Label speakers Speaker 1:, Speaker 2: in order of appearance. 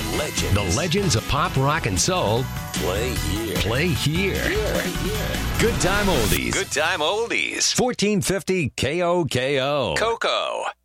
Speaker 1: legends.
Speaker 2: The legends of pop, rock, and soul
Speaker 1: Play here.
Speaker 2: play here.
Speaker 1: Right here.
Speaker 2: Good Time Oldies.
Speaker 1: Good time oldies.
Speaker 2: 1450 KOKO.
Speaker 1: Coco.